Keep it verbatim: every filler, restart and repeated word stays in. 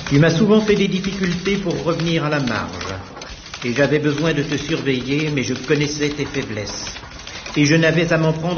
Tu m'as souvent fait des difficultés pour revenir à la marge. Et j'avais besoin de te surveiller, mais je connaissais tes faiblesses. Et je n'avais à m'en prendre